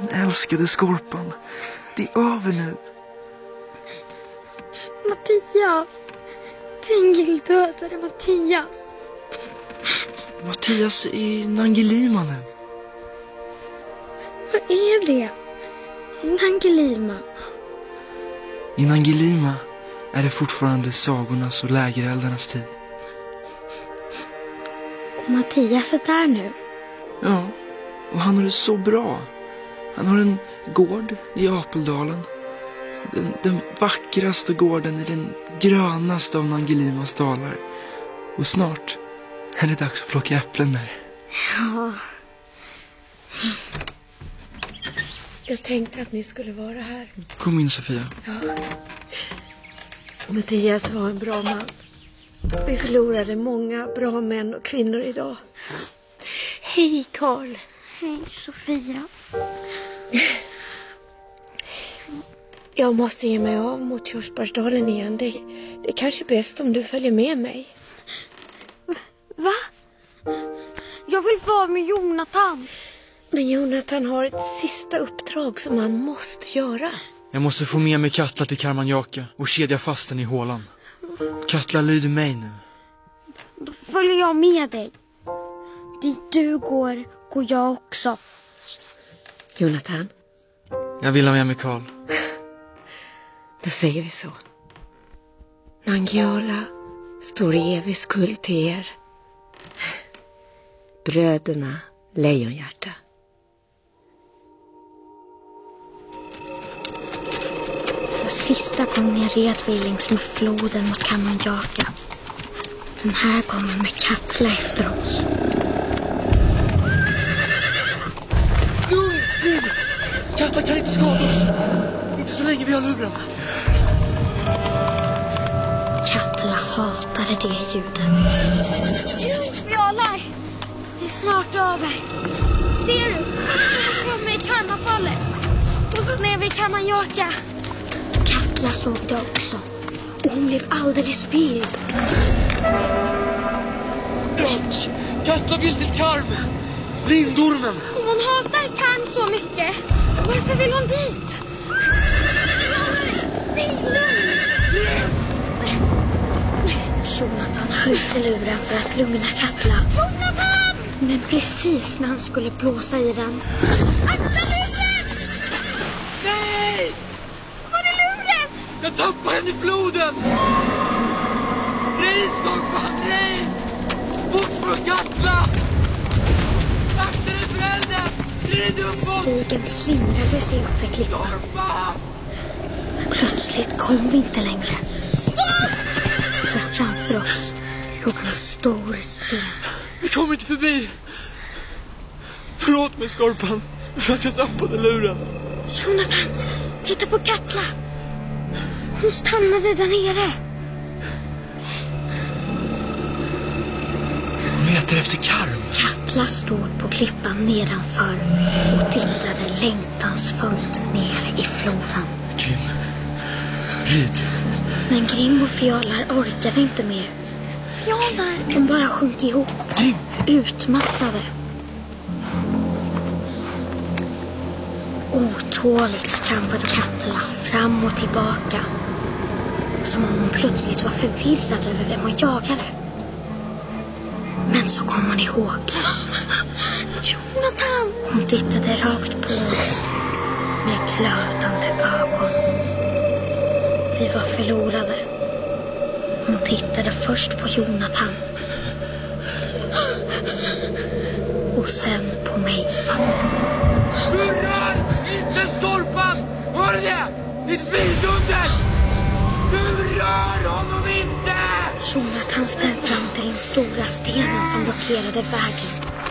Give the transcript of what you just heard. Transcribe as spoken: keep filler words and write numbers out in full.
Den älskade Skorpan. Det är över nu. Mattias. Tengil dödade Mattias. Mattias är Nangilima nu. Vad är det? Nangilima. I Nangilima är det fortfarande sagornas och lägereldarnas tid. Och Mattias är där nu. Ja, och han har det så bra. Han har en gård i Apeldalen. Den, den vackraste gården i den grönaste av Nangilimas dalar. Och snart är det dags att plocka äpplen där. Ja. Jag tänkte att ni skulle vara här. Kom in, Sofia. Ja. Mattias var en bra man. Vi förlorade många bra män och kvinnor idag. Hej, Karl. Hej, Sofia. Jag måste ge mig av mot Körsbärsdalen igen. Det, det är kanske bäst om du följer med mig. Va? Jag vill vara med Jonathan. Men Jonathan har ett sista uppdrag som han måste göra. Jag måste få med mig Katla till Karmanjaka och kedja fast den i hålan. Katla lyder mig nu. Då följer jag med dig. Dit du går, går jag också. Jonathan? Jag vill ha med mig Karl. Då säger vi så. Nangijala står i evig skuld till er. Bröderna Lejonhjärta. För sista gången red vi längs med floden mot Karmanjaka. Den här gången med Katla efter oss. Lugn, lugn! Katla kan inte skada oss. Inte så länge vi har luren. Katla hatade det ljudet. Fjalar! Det är snart över. Ser du? Framme i Karmafallet. Och så ner vid Karmanjaka. Katla såg det också. Och hon blev alldeles vild. Dök! Katla vill till Karm! Lindormen! Hon hatar Karm så mycket. Varför vill hon dit? Nej, lugn! Jonathan höjde luren för att lugna Katla. Jonathan! Men precis när han skulle blåsa i den... Akta luren! Nej! Var är luren? Jag tappar henne i floden! Nej, Skorpan, nej! Bort från Katla! Akta dig för elden! Rid uppåt! Stigen slingrade sig upp för klippan. Plötsligt kom vi inte längre. Stopp! För framför oss låg en stor sten. Vi kommer inte förbi. Förlåt mig, Skorpan, för att jag tappade luren. Jonathan, titta på Katla. Hon stannade där nere. Hon letar efter Karm. Katla stod på klippan nedanför och tittade längtansfullt ner i floden. Grim, rid. Men Grim och Fjalar orkade inte mer. Fjalar? De bara sjönk ihop. Grim! Utmattade. Otåligt trampade Katla fram och tillbaka. Som om hon plötsligt var förvirrad över vem hon jagade. Men så kom hon ihåg. Jonathan! Hon tittade rakt på oss med glödande ögon. Vi var förlorade. Hon tittade först på Jonathan. Och sen på mig. Du rör inte Skorpan! Hör du det? Ditt vidunder! Du rör honom inte! Jonathan sprang fram till den stora stenen som blockerade vägen.